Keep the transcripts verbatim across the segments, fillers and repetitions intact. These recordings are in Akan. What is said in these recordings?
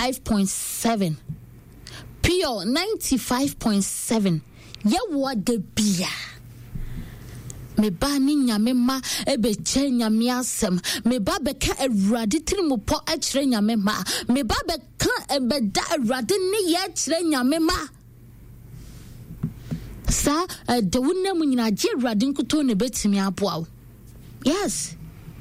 ninety-five point seven. Pure ninety-five point seven. Ya wade bia. Me ba ni nyame ma ebe che nyame asem. Me ba beka Awurade tirimupo a kire nyame ma. Me ba beka ebe da Awurade ni ye kire nyame ma. Sa de wonna mu nyina je Awurade nkuto ne betimi aboa. Yes.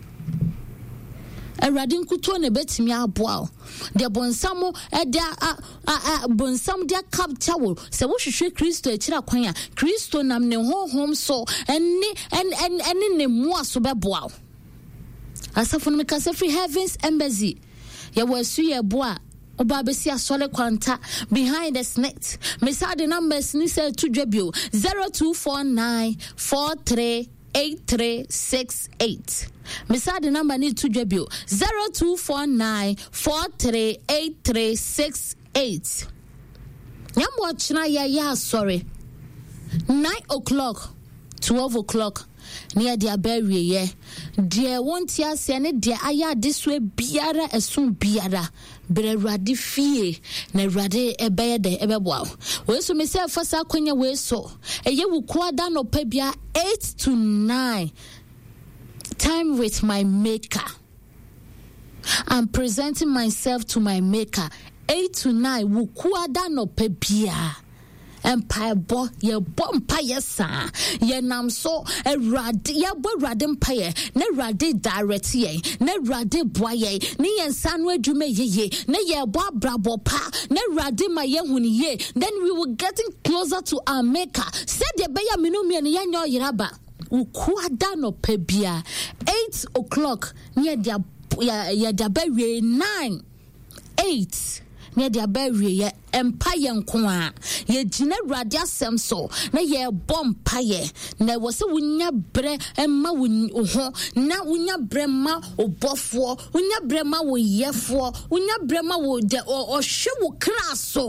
Awurade nkuto ne betimi aboa. De bonsamo e de a bonsam de capture wo se wo hwehwe Kristo e kira kwan a Kristo nam ne honhom so eni eni eni ne mu aso beboa. Asafo no meka se free heavens embassy ye wasu ye boa oba besi asole kwanta behind the net. Me say the numbers ni say to dwabio zero two four nine four three eight three six eight. Me say the number need to dwabio zero two four nine four three eight three six eight. Nyam watchna ya ya sorry. nine o'clock, twelve o'clock. Near dia bury ye. Dear won't ya say ne dear aya this way biara esun biara. Bre radi fie na rade ebe de ebe boa. We so me say fasa kwanya we so. Eye wu kwada no pebia eight to nine. Time with my maker. I'm presenting myself to my maker. eight to nine wu kwada no pebia. Empire bo ye bompa yesa ye nam so Awurade ye bo Awurade empire ne Awurade direct ye ne Awurade boa ye ne yensa no adwuma ye ne ye bo abrabo pa ne Awurade ma ye huni ye. Then we will getting closer to our maker. Said ye be ya minu me ne ye nyo yeraba ukuada no pebia eight o'clock near dia ya dia be nine eight near dia bury ye empire nkoa ye gina Awurade asem so na ye bompaye na wo se wunya bre emma wo ho na wunya bre ma obofo wunya bre ma wo yefo wunya bre ma wo de o hwe wo kraso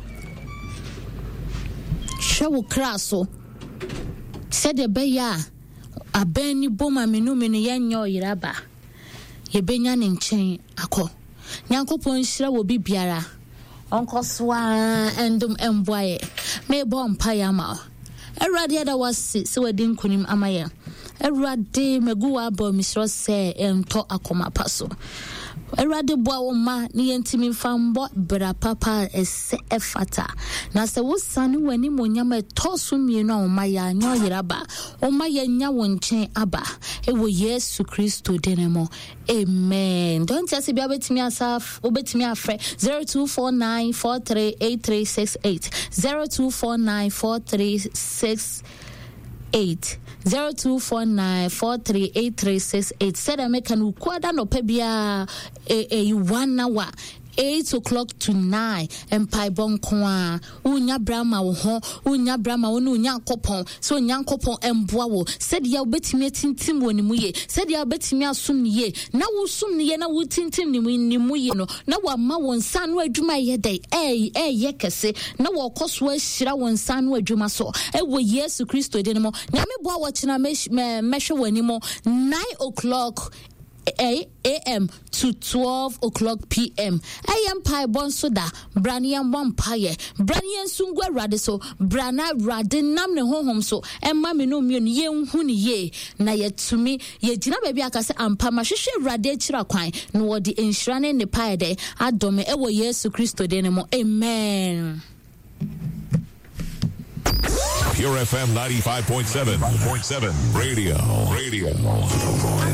hwe wo kraso se de be ya abani boma menu menu ye nyo yiraba ye benya ne nchen akọ Nyankopon hira wo bibiara onko swa endum emboaye me bom paya ma Awurade da wasi se wadi nkunim amaye Awurade meguwa bo misro se ento akoma paso Awurade boa wo ma ne yentimi fambo bra papa ese efata na se wo sane wani monyam etoso mienu a wo ma ya nyo yeraba wo ma ya nya wo nchen aba e wo Yesu Kristo denemo. Amen. Don't just be able to me asaf obetimi afre zero two four nine four three eight three six eight zero two four nine four three six eight zero two four nine four three eight three six eight. Said I make an ukwada no pebia a a one hour eight o'clock to nine and pai bonkwa unya brama wo ho unya brama wo no unya kopon so unya kopon emboa wo said ya obetimi tintim wo ni mu ye said ya obetimi asum ni ye na wo sum ni ye na wo tintim ni mu ni mu ye no na wa ma wo nsa no adwuma ye dai eh eh ye kese na wo koso ahira wo nsa no adwuma so e wo Yesu Kristo de no na me boa wo china me mehwe wani mo nine o'clock a m to twelve o'clock p m. Ayam pai bon soda, branian one paye, branian sungwa radiso, brana radin nam ne home so, and mammy no mun ye huni ye, na yet to me, ye dina baby akase ampa mashishe radechra quine, no the inshrane ne paye de, adome ewo Yesu Kristo denemo. Amen. Pure F M ninety-five point seven, radio, radio.